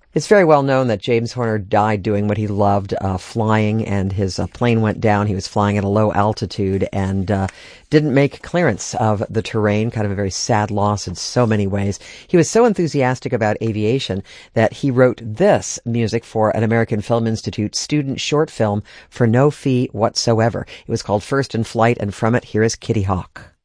It's very well known that James Horner died doing what he loved, flying, and his plane went down. He was flying at a low altitude and didn't make clearance of the terrain. Kind of a very sad loss in so many ways. He was so enthusiastic about aviation that he wrote this music for an American Film Institute student short film for no fee whatsoever. It was called First in Flight, and from it, here is Kitty Hawk.